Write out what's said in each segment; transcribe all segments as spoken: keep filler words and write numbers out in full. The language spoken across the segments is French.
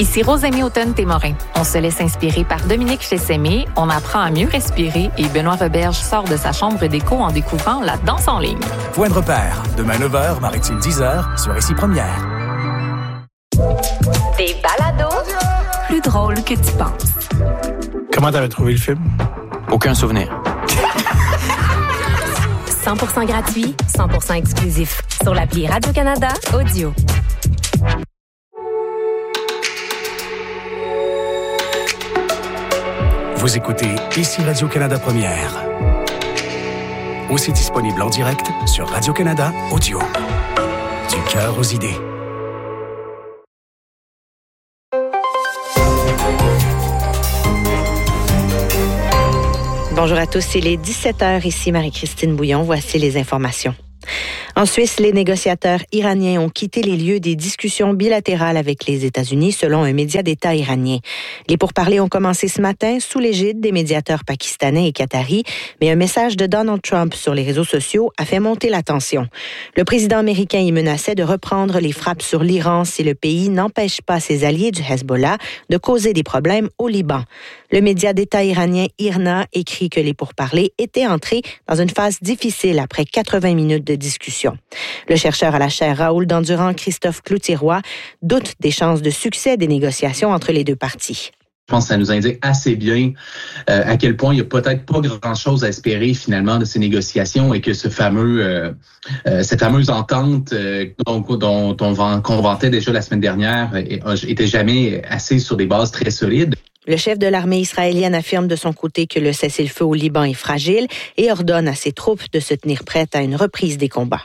Ici Rosémie Automne-Témorin. On se laisse inspirer par Dominique Chessemé, on apprend à mieux respirer et Benoît Roberge sort de sa chambre d'écho en découvrant la danse en ligne. Point de repère, demain neuf heures, Maritime dix heures, sur Ici Première. Des balados plus drôles que tu penses. Comment t'avais trouvé le film? Aucun souvenir. cent pour cent gratuit, cent pour cent exclusif. Sur l'appli Radio-Canada Audio. Vous écoutez Ici Radio-Canada Première. Aussi disponible en direct sur Radio-Canada Audio. Du cœur aux idées. Bonjour à tous, il est dix-sept heures, ici Marie-Christine Bouillon. Voici les informations. En Suisse, les négociateurs iraniens ont quitté les lieux des discussions bilatérales avec les États-Unis, selon un média d'État iranien. Les pourparlers ont commencé ce matin sous l'égide des médiateurs pakistanais et qataris, mais un message de Donald Trump sur les réseaux sociaux a fait monter la tension. Le président américain y menaçait de reprendre les frappes sur l'Iran si le pays n'empêche pas ses alliés du Hezbollah de causer des problèmes au Liban. Le média d'État iranien IRNA écrit que les pourparlers étaient entrés dans une phase difficile après quatre-vingts minutes de discussion. Le chercheur à la chaire Raoul Dandurand, Christophe Cloutier-Roy, doute des chances de succès des négociations entre les deux parties. Je pense que ça nous indique assez bien euh, à quel point il n'y a peut-être pas grand-chose à espérer finalement de ces négociations et que ce fameux, euh, euh, cette fameuse entente euh, dont, dont, dont, qu'on vantait déjà la semaine dernière n'était jamais assez sur des bases très solides. Le chef de l'armée israélienne affirme de son côté que le cessez-le-feu au Liban est fragile et ordonne à ses troupes de se tenir prêtes à une reprise des combats.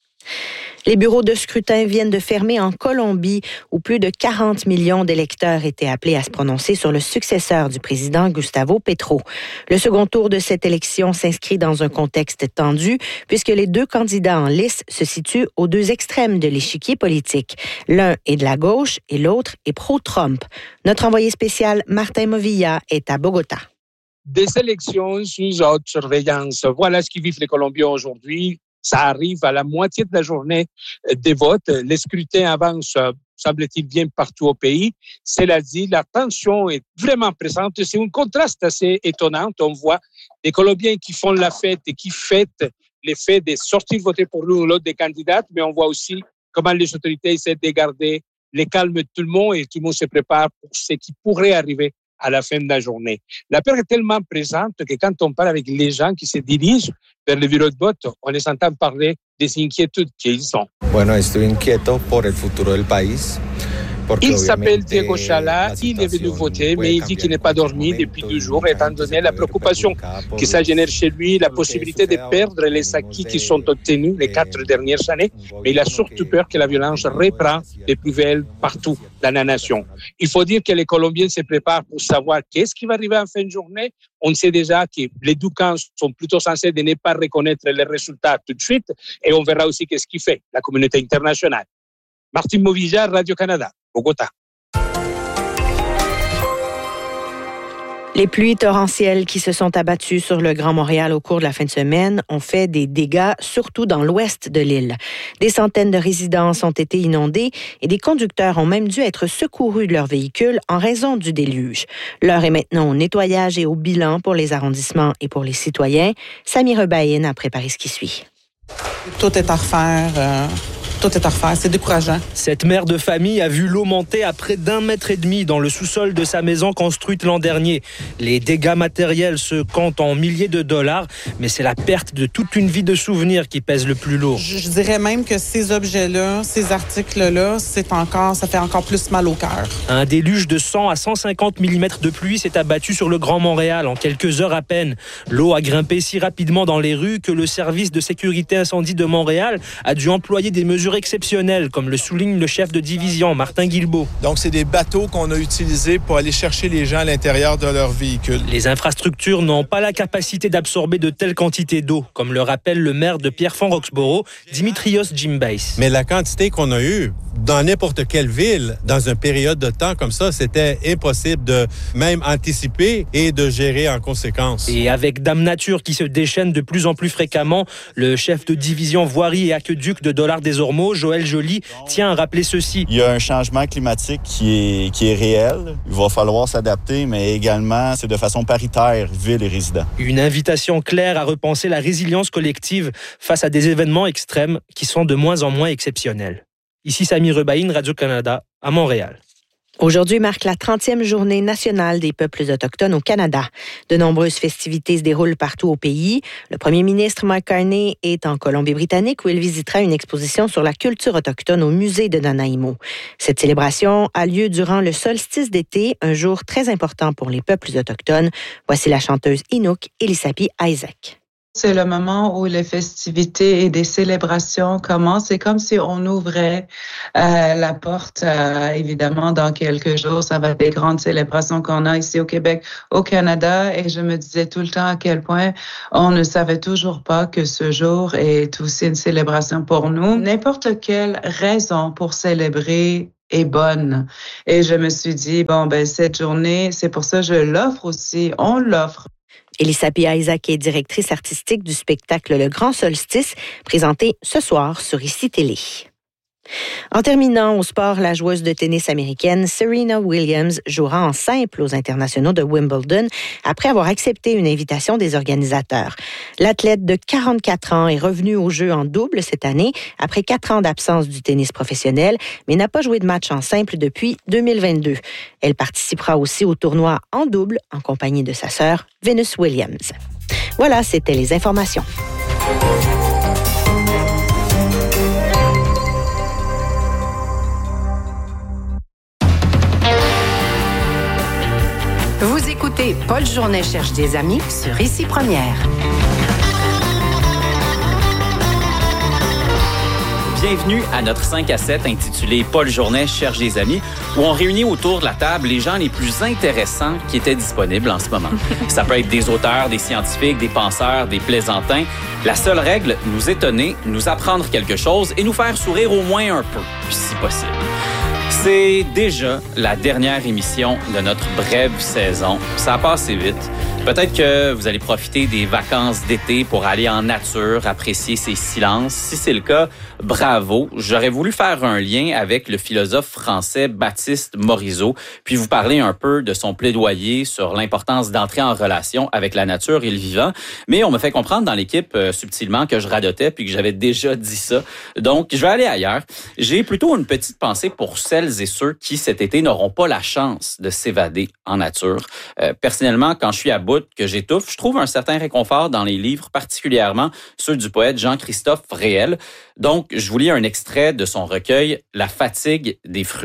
Les bureaux de scrutin viennent de fermer en Colombie, où plus de quarante millions d'électeurs étaient appelés à se prononcer sur le successeur du président Gustavo Petro. Le second tour de cette élection s'inscrit dans un contexte tendu, puisque les deux candidats en lice se situent aux deux extrêmes de l'échiquier politique. L'un est de la gauche et l'autre est pro-Trump. Notre envoyé spécial Martin Movilla est à Bogota. Des élections sous haute surveillance. Voilà ce qui vivent les Colombiens aujourd'hui. Ça arrive à la moitié de la journée des votes. Les scrutins avancent, semble-t-il, bien partout au pays. Cela dit, la tension est vraiment présente. C'est un contraste assez étonnant. On voit des Colombiens qui font la fête et qui fêtent le fait de sortir voter pour l'un ou l'autre des candidats, mais on voit aussi comment les autorités essaient de garder le calme de tout le monde et tout le monde se prépare pour ce qui pourrait arriver à la fin de la journée. La peur est tellement présente que quand on parle avec les gens qui se dirigent vers le bureau de vote, on les entend parler des inquiétudes qu'ils ont. Bueno, estoy inquieto por el futuro del país. Il s'appelle Diego Chala, il est venu voter, mais il dit qu'il n'est pas dormi depuis deux jours, étant donné la préoccupation que ça génère chez lui, la possibilité de perdre les acquis qui sont obtenus les quatre dernières années, mais il a surtout peur que la violence reprend des plus belles partout dans la nation. Il faut dire que les Colombiens se préparent pour savoir qu'est-ce qui va arriver en fin de journée. On sait déjà que les deux camps sont plutôt censés de ne pas reconnaître les résultats tout de suite, et on verra aussi qu'est-ce qui fait la communauté internationale. Martin Movilla, Radio-Canada. Bogota. Les pluies torrentielles qui se sont abattues sur le Grand Montréal au cours de la fin de semaine ont fait des dégâts, surtout dans l'ouest de l'île. Des centaines de résidences ont été inondées et des conducteurs ont même dû être secourus de leurs véhicules en raison du déluge. L'heure est maintenant au nettoyage et au bilan pour les arrondissements et pour les citoyens. Samy Rebaïn a préparé ce qui suit. Tout est à refaire. Euh... Tout est à refaire, c'est décourageant. Cette mère de famille a vu l'eau monter à près d'un mètre et demi dans le sous-sol de sa maison construite l'an dernier. Les dégâts matériels se comptent en milliers de dollars, mais c'est la perte de toute une vie de souvenirs qui pèse le plus lourd. Je, je dirais même que ces objets-là, ces articles-là, c'est encore, ça fait encore plus mal au cœur. Un déluge de cent à cent cinquante millimètres de pluie s'est abattu sur le Grand Montréal en quelques heures à peine. L'eau a grimpé si rapidement dans les rues que le service de sécurité incendie de Montréal a dû employer des mesures exceptionnelles, comme le souligne le chef de division, Martin Guilbeault. Donc, c'est des bateaux qu'on a utilisés pour aller chercher les gens à l'intérieur de leur véhicule. Les infrastructures n'ont pas la capacité d'absorber de telles quantités d'eau, comme le rappelle le maire de Pierrefonds-Roxboro, Dimitrios Gimbais. Mais la quantité qu'on a eue, dans n'importe quelle ville, dans une période de temps comme ça, c'était impossible de même anticiper et de gérer en conséquence. Et avec Dame Nature qui se déchaîne de plus en plus fréquemment, le chef de division voirie et aqueduc de Dollard des Ormeaux, Joël Joly, tient à rappeler ceci. Il y a un changement climatique qui est, qui est réel. Il va falloir s'adapter, mais également, c'est de façon paritaire, ville et résidents. Une invitation claire à repenser la résilience collective face à des événements extrêmes qui sont de moins en moins exceptionnels. Ici Samy Rebaïne, Radio-Canada, à Montréal. Aujourd'hui marque la trentième journée nationale des peuples autochtones au Canada. De nombreuses festivités se déroulent partout au pays. Le premier ministre Mark Carney est en Colombie-Britannique où il visitera une exposition sur la culture autochtone au musée de Nanaimo. Cette célébration a lieu durant le solstice d'été, un jour très important pour les peuples autochtones. Voici la chanteuse Inuk Elisapi Isaac. C'est le moment où les festivités et des célébrations commencent. C'est comme si on ouvrait euh, la porte, euh, évidemment, dans quelques jours. Ça va être des grandes célébrations qu'on a ici au Québec, au Canada. Et je me disais tout le temps à quel point on ne savait toujours pas que ce jour est aussi une célébration pour nous. N'importe quelle raison pour célébrer est bonne. Et je me suis dit, bon, ben cette journée, c'est pour ça que je l'offre aussi. On l'offre. Elisapi Isaac est directrice artistique du spectacle Le Grand Solstice, présenté ce soir sur Ici Télé. En terminant au sport, la joueuse de tennis américaine Serena Williams jouera en simple aux internationaux de Wimbledon après avoir accepté une invitation des organisateurs. L'athlète de quarante-quatre ans est revenue au jeu en double cette année après quatre ans d'absence du tennis professionnel, mais n'a pas joué de match en simple depuis deux mille vingt-deux. Elle participera aussi au tournoi en double en compagnie de sa sœur Venus Williams. Voilà, c'était les informations. Vous écoutez Paul Journet cherche des amis sur Ici Première. Bienvenue à notre cinq à sept intitulé Paul Journet cherche des amis, où on réunit autour de la table les gens les plus intéressants qui étaient disponibles en ce moment. Ça peut être des auteurs, des scientifiques, des penseurs, des plaisantins. La seule règle, nous étonner, nous apprendre quelque chose et nous faire sourire au moins un peu, si possible. C'est déjà la dernière émission de notre brève saison. Ça a passé vite. Peut-être que vous allez profiter des vacances d'été pour aller en nature, apprécier ces silences. Si c'est le cas, bravo. J'aurais voulu faire un lien avec le philosophe français Baptiste Morisot, puis vous parler un peu de son plaidoyer sur l'importance d'entrer en relation avec la nature et le vivant. Mais on me fait comprendre dans l'équipe euh, subtilement que je radotais puis que j'avais déjà dit ça. Donc, je vais aller ailleurs. J'ai plutôt une petite pensée pour celles et ceux qui, cet été, n'auront pas la chance de s'évader en nature. Euh, personnellement, quand je suis à bout, que j'étouffe, je trouve un certain réconfort dans les livres, particulièrement ceux du poète Jean-Christophe Réel. Donc, je vous lis un extrait de son recueil « La fatigue des fruits ».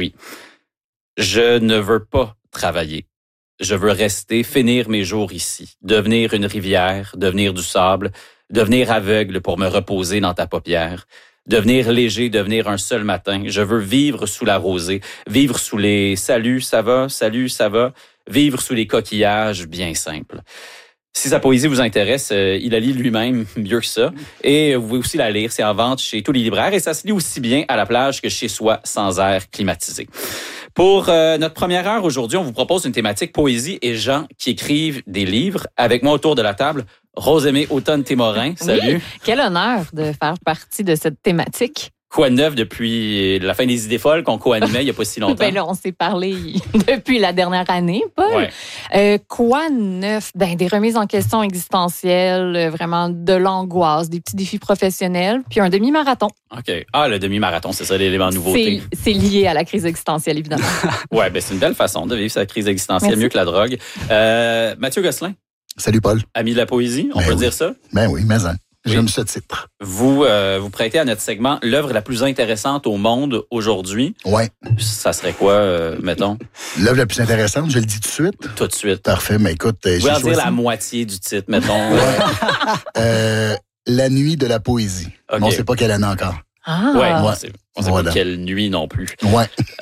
Je ne veux pas travailler. Je veux rester, finir mes jours ici, devenir une rivière, devenir du sable, devenir aveugle pour me reposer dans ta paupière. Devenir léger, devenir un seul matin. Je veux vivre sous la rosée, vivre sous les « salut, ça va, salut, ça va », vivre sous les coquillages bien simples. Si sa poésie vous intéresse, euh, il la lit lui-même mieux que ça. Et vous pouvez aussi la lire, c'est en vente chez tous les libraires et ça se lit aussi bien à la plage que chez soi, sans air climatisé. Pour euh, notre première heure aujourd'hui, on vous propose une thématique poésie et gens qui écrivent des livres. Avec moi autour de la table, Rosemée Automne-Témorin. Salut. Oui, quel honneur de faire partie de cette thématique. Quoi de neuf depuis la fin des Idées folles qu'on co-animait il n'y a pas si longtemps? Ben là, on s'est parlé depuis la dernière année, Paul. Ouais. Euh, quoi de neuf? Ben, des remises en question existentielles, vraiment de l'angoisse, des petits défis professionnels, puis un demi-marathon. OK. Ah, le demi-marathon, c'est ça l'élément nouveauté. C'est, c'est lié à la crise existentielle, évidemment. Ouais, ben c'est une belle façon de vivre sa crise existentielle, Merci. Mieux que la drogue. Euh, Mathieu Gosselin. Salut, Paul. Ami de la poésie, on ben peut oui. dire ça? Ben oui, mais hein. Oui. J'aime ce titre. Vous euh, vous prêtez à notre segment l'œuvre la plus intéressante au monde aujourd'hui. Oui. Ça serait quoi, euh, mettons? L'œuvre la plus intéressante, je le dis tout de suite? Tout de suite. Parfait, mais écoute... Vous pouvez en dire la moitié du titre, mettons. Ouais. euh, la nuit de la poésie. Okay. On ne sait pas quelle année encore. Ah! Ouais, ouais. C'est, On sait Voilà. pas quelle nuit non plus. Ouais.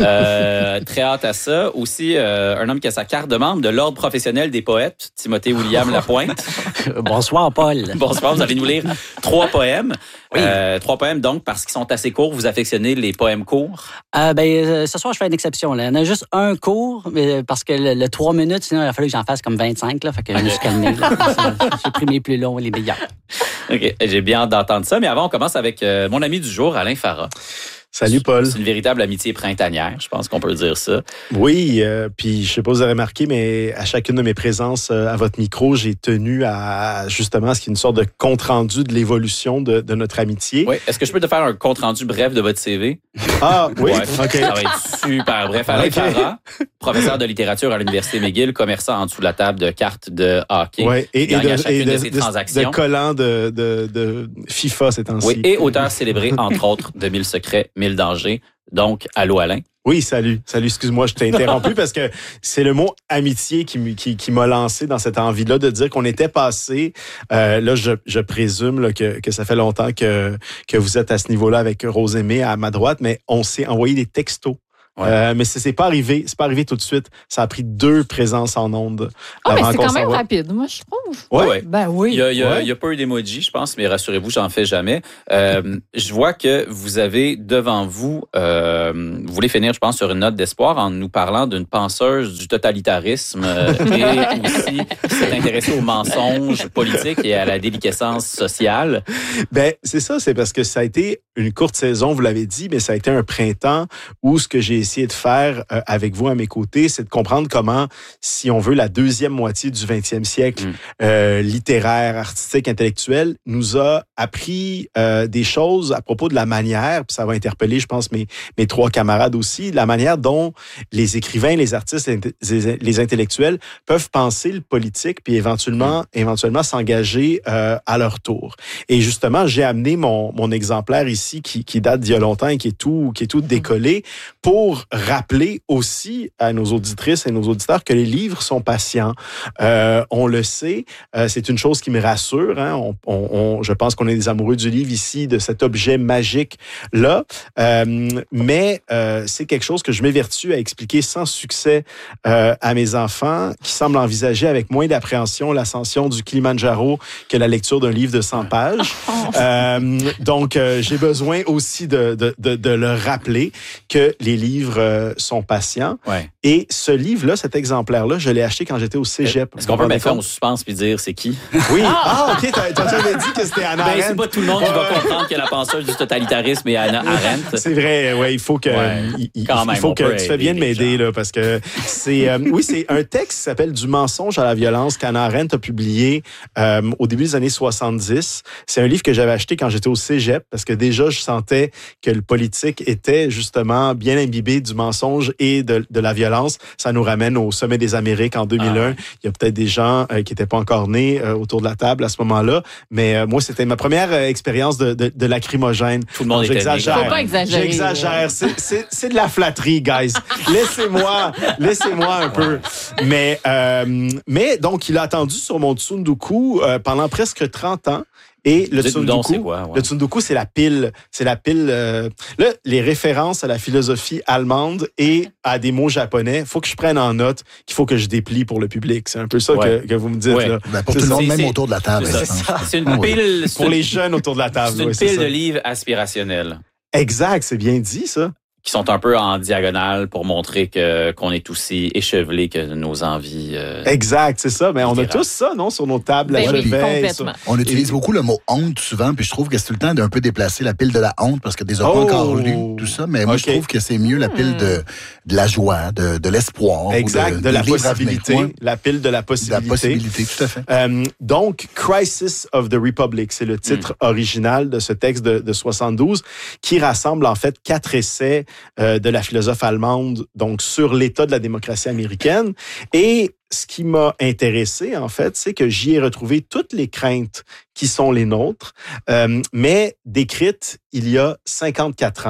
Euh, très hâte à ça. Aussi, euh, un homme qui a sa carte de membre de l'Ordre professionnel des poètes, Timothée William Lapointe. Bonsoir, Paul. Bonsoir, vous allez nous lire trois poèmes. Oui. Euh, trois poèmes, donc, parce qu'ils sont assez courts. Vous affectionnez les poèmes courts? Euh, ben, euh, ce soir, je fais une exception. Là. Il y en a juste un court, mais, parce que le, le trois minutes, sinon, il a fallu que j'en fasse comme vingt-cinq. Là, fait que okay. je me suis calmé. Là. J'ai pris mes plus longs, les meilleurs. OK, j'ai bien hâte d'entendre ça. Mais avant, on commence avec euh, mon ami du jour, Alain Farah. Salut, Paul. C'est une véritable amitié printanière, je pense qu'on peut dire ça. Oui, euh, puis je sais pas si vous avez remarqué, mais à chacune de mes présences euh, à votre micro, j'ai tenu à justement ce qui est une sorte de compte-rendu de l'évolution de, de notre amitié. Oui. Est-ce que je peux te faire un compte-rendu bref de votre C V? Ah, oui? Ouais, OK. Ça va être super bref. Alain okay. Farah, professeur de littérature à l'Université McGill, commerçant en dessous de la table de cartes de hockey. Oui, et, et, de, à chacune et de, de ses de, transactions. de collants de, de, de FIFA ces temps-ci. Oui, et auteur célébré, entre autres, de Mille secrets, Mille dangers. Donc, allô Alain. Oui, salut. Salut, excuse-moi, je t'ai interrompu parce que c'est le mot amitié qui, qui, qui m'a lancé dans cette envie-là de dire qu'on était passé, euh, là, je, je présume là, que, que ça fait longtemps que, que vous êtes à ce niveau-là avec Rosemée à ma droite, mais on s'est envoyé des textos. Ouais. Euh, mais c'est, c'est pas arrivé, c'est pas arrivé tout de suite. Ça a pris deux présences en ondes. Ah, mais c'est quand même va... rapide, moi, je trouve. Ouais. ouais. Ben oui. Il y a, il y a, ouais. il y a pas eu d'emoji, je pense, mais rassurez-vous, j'en fais jamais. Euh, je vois que vous avez devant vous, euh, vous voulez finir, je pense, sur une note d'espoir en nous parlant d'une penseuse du totalitarisme euh, et aussi qui s'est intéressée aux mensonges politiques et à la déliquescence sociale. Ben, c'est ça, c'est parce que ça a été une courte saison, vous l'avez dit, mais ça a été un printemps où ce que j'ai essayé de faire euh, avec vous à mes côtés, c'est de comprendre comment, si on veut, la deuxième moitié du vingtième siècle, mmh. euh, littéraire, artistique, intellectuel, nous a appris euh, des choses à propos de la manière, puis ça va interpeller, je pense, mes, mes trois camarades aussi, la manière dont les écrivains, les artistes, les, les intellectuels peuvent penser le politique, puis éventuellement, mmh. éventuellement s'engager euh, à leur tour. Et justement, j'ai amené mon, mon exemplaire ici, qui, qui date d'il y a longtemps et qui est tout, qui est tout décollé, pour rappeler aussi à nos auditrices et nos auditeurs que les livres sont patients. Euh, on le sait, euh, c'est une chose qui me rassure. Hein? On, on, on, je pense qu'on est des amoureux du livre ici, de cet objet magique-là. Euh, mais euh, c'est quelque chose que je m'évertue à expliquer sans succès euh, à mes enfants qui semblent envisager avec moins d'appréhension l'ascension du Kilimandjaro que la lecture d'un livre de cent pages. Euh, donc, euh, j'ai besoin aussi de, de, de, de leur rappeler que les livres euh, sont patients. Ouais. Et ce livre-là, cet exemplaire-là, je l'ai acheté quand j'étais au cégep. Est-ce qu'on peut mettre ça au suspense puis dire c'est qui? Oui. Ah, OK. T'as, t'as dit que c'était Hannah Arendt. Ben, c'est pas tout le monde qui va comprendre que la penseuse du totalitarisme est Hannah Arendt. C'est vrai, ouais. Il faut que, ouais, il, il, il faut que tu fais bien de m'aider, là, parce que c'est, euh, oui, c'est un texte qui s'appelle Du mensonge à la violence qu'Hannah Arendt a publié euh, au début des années soixante-dix. C'est un livre que j'avais acheté quand j'étais au cégep parce que déjà, je sentais que le politique était justement bien imbibé du mensonge et de, de la violence. Ça nous ramène au sommet des Amériques en deux mille un. Ah. Il y a peut-être des gens euh, qui n'étaient pas encore nés euh, autour de la table à ce moment-là, mais euh, moi, c'était ma première euh, expérience de, de, de lacrymogène. Tout le monde était J'exagère. Faut pas exagérer. J'exagère. C'est, c'est, c'est de la flatterie, guys. Laissez-moi, laissez-moi un peu. Mais, euh, mais donc, il a attendu sur mon Tsundoku euh, pendant presque trente ans. Et le Tsundoku, c'est quoi, ouais. le Tsundoku, c'est la pile, c'est la pile. Euh, là, les références à la philosophie allemande et à des mots japonais, faut que je prenne en note qu'il faut que je déplie pour le public. C'est un peu ça ouais. que, que vous me dites ouais. là. Ben pour c'est tout le monde, même autour de la table. C'est, c'est, c'est une pile c'est pour les jeunes autour de la table. C'est une ouais, pile c'est de livres aspirationnels. Exact, c'est bien dit ça. Qui sont un peu en diagonale pour montrer que qu'on est aussi échevelés que nos envies. Euh, exact, c'est ça. Mais on a tous ça, non, sur nos tables ben à oui, chevet. Sur... On utilise et... beaucoup le mot honte souvent, puis je trouve que c'est tout le temps d'un peu déplacer la pile de la honte parce que des autres oh, pas encore lu tout ça. Mais moi, okay. je trouve que c'est mieux la pile hmm. de, de la joie, de, de l'espoir, exact, de, de la possibilité, la pile de la possibilité. De la possibilité, tout à fait. Euh, donc, Crisis of the Republic, c'est le titre hmm. original de ce texte de, de soixante-douze qui rassemble en fait quatre essais euh, de la philosophie allemande, donc sur l'état de la démocratie américaine. Et ce qui m'a intéressé, en fait, c'est que j'y ai retrouvé toutes les craintes qui sont les nôtres, euh, mais décrites il y a cinquante-quatre ans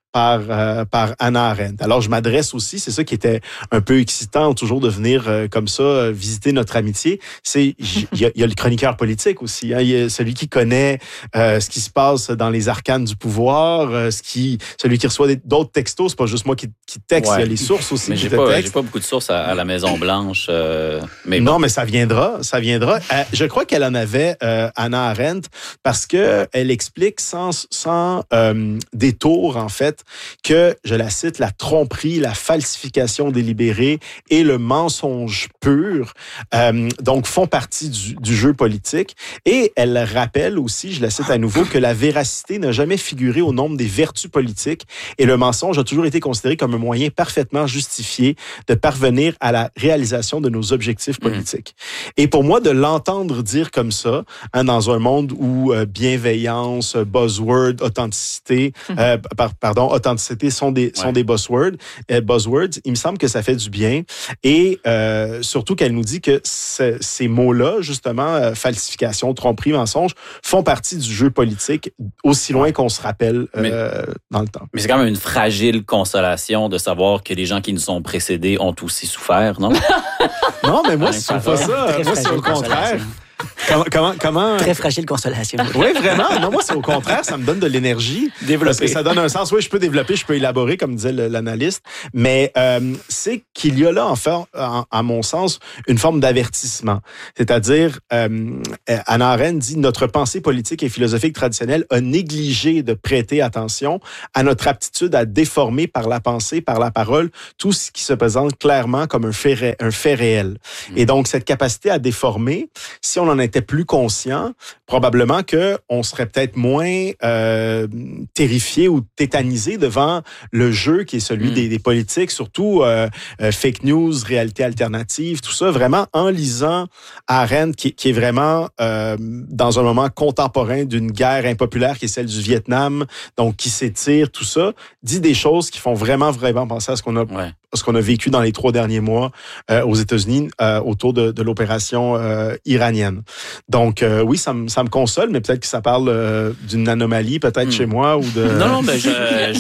par euh, par Hannah Arendt. Alors, je m'adresse aussi, c'est ça qui était un peu excitant, toujours de venir euh, comme ça euh, visiter notre amitié. C'est il y, y a le chroniqueur politique aussi, hein, il y a celui qui connaît euh, ce qui se passe dans les arcanes du pouvoir, euh, ce qui celui qui reçoit des, d'autres textos, c'est pas juste moi qui, qui texte, ouais. Il y a les sources aussi. Mais qui j'ai te pas textent. j'ai pas beaucoup de sources à, à la Maison Blanche. Euh, mais non, bon. mais ça viendra, ça viendra. Euh, je crois qu'elle en avait euh, Hannah Arendt parce que elle explique sans sans euh, détour en fait que, je la cite, la tromperie, la falsification délibérée et le mensonge pur euh, donc font partie du, du jeu politique. Et elle rappelle aussi, je la cite à nouveau, que la véracité n'a jamais figuré au nombre des vertus politiques et le mensonge a toujours été considéré comme un moyen parfaitement justifié de parvenir à la réalisation de nos objectifs politiques. Mmh. Et pour moi, de l'entendre dire comme ça, hein, dans un monde où euh, bienveillance, buzzword, authenticité, mmh. euh, par, pardon, authenticité sont des, sont ouais. des buzzwords, euh, buzzwords, il me semble que ça fait du bien. Et euh, surtout qu'elle nous dit que ce, ces mots-là, justement, euh, falsification, tromperie, mensonge, font partie du jeu politique aussi loin qu'on se rappelle euh, mais, dans le temps. Mais c'est quand même une fragile consolation de savoir que les gens qui nous ont précédés ont aussi souffert, non? Non, mais moi, c'est pas ça. Moi, c'est au contraire. Comment, comment, comment... Très fragile consolation. Oui, vraiment. Non, moi, c'est au contraire, ça me donne de l'énergie. Développer. Parce que ça donne un sens. Oui, je peux développer, je peux élaborer, comme disait l'analyste. Mais euh, c'est qu'il y a là, en fait, en, à mon sens, une forme d'avertissement. C'est-à-dire, euh, Hannah Arendt dit « Notre pensée politique et philosophique traditionnelle a négligé de prêter attention à notre aptitude à déformer par la pensée, par la parole, tout ce qui se présente clairement comme un fait, ré, un fait réel. Mmh. » Et donc, cette capacité à déformer, si on en était plus conscient, probablement que on serait peut-être moins euh, terrifié ou tétanisé devant le jeu qui est celui mmh. des, des politiques, surtout euh, euh, fake news, réalité alternative, tout ça. Vraiment, en lisant Arendt, qui, qui est vraiment euh, dans un moment contemporain d'une guerre impopulaire qui est celle du Vietnam, donc qui s'étire, tout ça, dit des choses qui font vraiment, vraiment penser à ce qu'on a, ouais. ce qu'on a vécu dans les trois derniers mois euh, aux États-Unis euh, autour de, de l'opération euh, iranienne. Donc, euh, oui, ça me, ça me console, mais peut-être que ça parle euh, d'une anomalie, peut-être mmh. chez moi ou de... Non, non, mais je,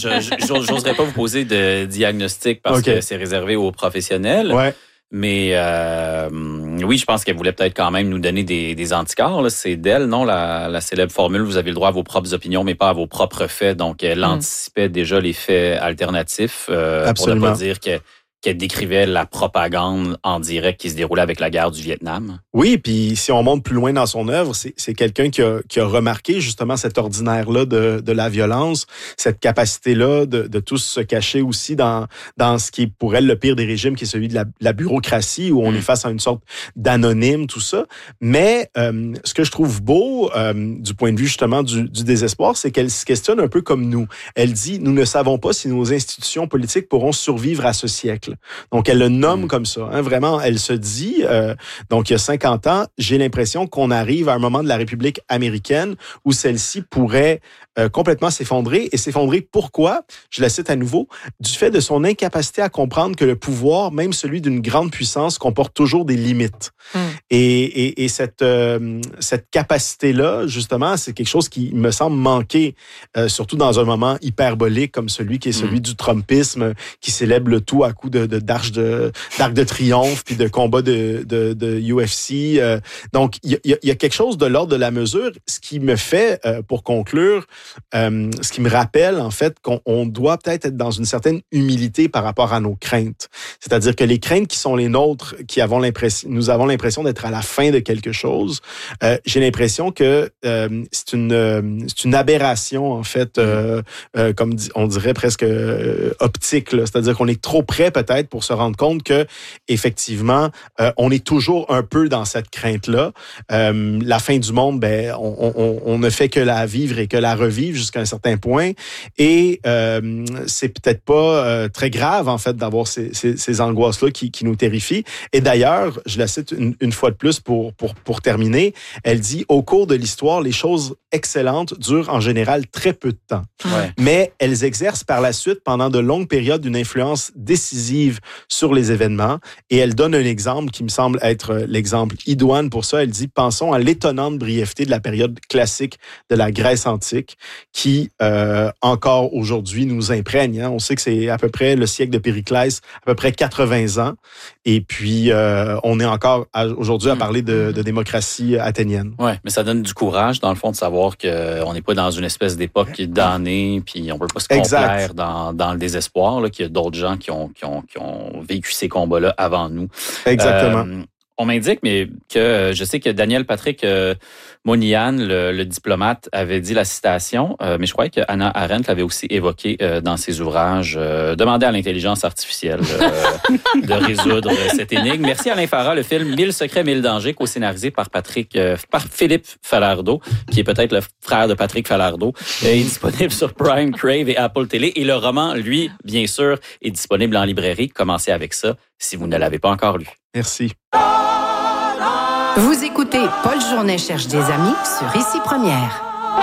je, j'oserais pas vous poser de diagnostic parce okay. que c'est réservé aux professionnels. Ouais. Mais euh, oui, je pense qu'elle voulait peut-être quand même nous donner des, des anticorps. Là. C'est d'elle, non, la, la célèbre formule, vous avez le droit à vos propres opinions, mais pas à vos propres faits. Donc, elle mmh. anticipait déjà les faits alternatifs euh, Absolument. Pour ne pas dire que qu'elle décrivait la propagande en direct qui se déroulait avec la guerre du Vietnam. Oui, puis si on monte plus loin dans son œuvre, c'est, c'est quelqu'un qui a, qui a remarqué justement cet ordinaire-là de, de la violence, cette capacité-là de, de tous se cacher aussi dans, dans ce qui est pour elle le pire des régimes, qui est celui de la, la bureaucratie, où on mmh. est face à une sorte d'anonyme, tout ça. Mais euh, ce que je trouve beau, euh, du point de vue justement du, du désespoir, c'est qu'elle se questionne un peu comme nous. Elle dit, nous ne savons pas si nos institutions politiques pourront survivre à ce siècle. Donc, elle le nomme mmh. comme ça. Hein, vraiment, elle se dit, euh, donc il y a cinquante ans, j'ai l'impression qu'on arrive à un moment de la République américaine où celle-ci pourrait euh, complètement s'effondrer. Et s'effondrer, pourquoi? Je la cite à nouveau, du fait de son incapacité à comprendre que le pouvoir, même celui d'une grande puissance, comporte toujours des limites. Mmh. Et, et, et cette, euh, cette capacité-là, justement, c'est quelque chose qui me semble manquer, euh, surtout dans un moment hyperbolique comme celui qui est celui mmh. du Trumpisme, qui célèbre le tout à coup de De, d'arche de, d'arc de triomphe, puis de combat de, de, de U F C. Euh, donc, il y, y a quelque chose de l'ordre de la mesure, ce qui me fait, euh, pour conclure, euh, ce qui me rappelle, en fait, qu'on on doit peut-être être dans une certaine humilité par rapport à nos craintes. C'est-à-dire que les craintes qui sont les nôtres, qui avons l'impression, nous avons l'impression d'être à la fin de quelque chose, euh, j'ai l'impression que euh, c'est une euh, c'est une aberration, en fait, euh, euh, comme on dirait presque euh, optique, là. C'est-à-dire qu'on est trop près, peut-être, pour se rendre compte que effectivement, euh, on est toujours un peu dans cette crainte-là. Euh, la fin du monde, ben, on, on, on ne fait que la vivre et que la revivre jusqu'à un certain point. Et euh, c'est peut-être pas euh, très grave, en fait, d'avoir ces, ces, ces angoisses-là qui, qui nous terrifient. Et d'ailleurs, je la cite une, une fois de plus pour, pour, pour terminer, elle dit, au cours de l'histoire, les choses excellentes durent en général très peu de temps. Ouais. Mais elles exercent par la suite, pendant de longues périodes, une influence décisive perspective sur les événements. Et elle donne un exemple qui me semble être l'exemple idoine pour ça. Elle dit, pensons à l'étonnante brièveté de la période classique de la Grèce antique qui, euh, encore aujourd'hui, nous imprègne. Hein. On sait que c'est à peu près le siècle de Périclès, à peu près quatre-vingts ans. Et puis, euh, on est encore à, aujourd'hui à parler de, de démocratie athénienne. Oui, mais ça donne du courage, dans le fond, de savoir qu'on n'est pas dans une espèce d'époque damnée, puis on ne peut pas se complaire dans, dans le désespoir, là, qu'il y a d'autres gens qui ont, qui ont, qui ont vécu ces combats-là avant nous. Exactement. Euh, on m'indique, mais que je sais que Daniel Patrick euh, Moynihan, le, le diplomate, avait dit la citation, euh, mais je croyais que Hannah Arendt l'avait aussi évoqué euh, dans ses ouvrages. Euh, Demandez à l'intelligence artificielle euh, de résoudre cette énigme. Merci Alain Farah, le film Mille secrets, mille dangers, co-scénarisé par Patrick, euh, par Philippe Falardeau, qui est peut-être le frère de Patrick Falardeau, euh, est disponible sur Prime, Crave et Apple Télé. Et le roman, lui, bien sûr, est disponible en librairie. Commencez avec ça si vous ne l'avez pas encore lu. Merci. Vous écoutez Paul Journet cherche des amis sur Ici Première.